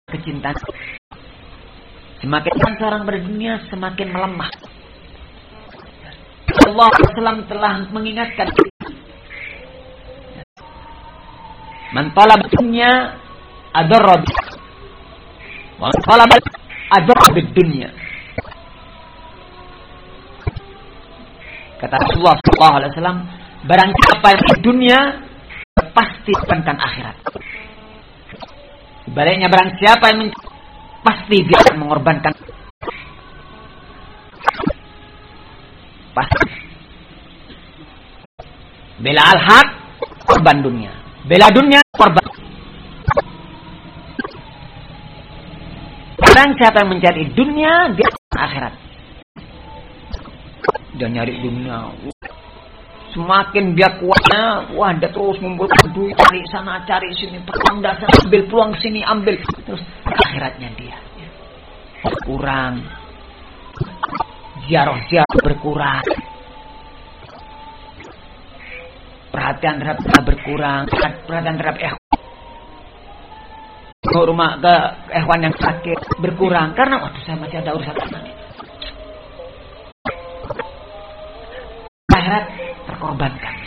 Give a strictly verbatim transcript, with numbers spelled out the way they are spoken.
kecintaan. Semakin seorang berdunia semakin melemah. Allah Rasulullah telah mengingatkan, man talaba dunya adarra wa man talaba adarra bid dunya. Kata Rasulullah sallallahu alaihi wasallam, barang siapa yang di dunia pasti tentang akhirat. Sebaliknya barang siapa yang men- pasti dia akan mengorbankan. Pasti. Bela al-haq, korban dunia. Bela dunia, korban. Barang siapa yang mencari dunia, dia akan akhirat. Dia nyari dunia. Semakin dia kuatnya, wah dia terus mengumpulkan duit, cari sana, cari sini, peluang dasar, ambil peluang sini, ambil. Terus akhiratnya dia berkurang. Ziarah-ziarah berkurang. Perhatian terhadap kita berkurang. Perhatian terhadap ikhwan. Ke rumah, ke ikhwan yang sakit berkurang. Karena waktu saya masih ada urusan ini. Akhirat terkorbankan.